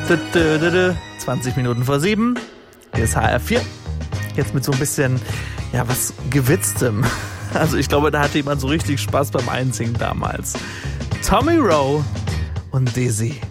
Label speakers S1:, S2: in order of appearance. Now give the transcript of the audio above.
S1: 20 Minuten vor 7. Hier ist HR4. Jetzt mit so ein bisschen, ja, was Gewitztem. Also ich glaube, da hatte jemand so richtig Spaß beim Einsingen damals. Tommy Rowe und Dizzy.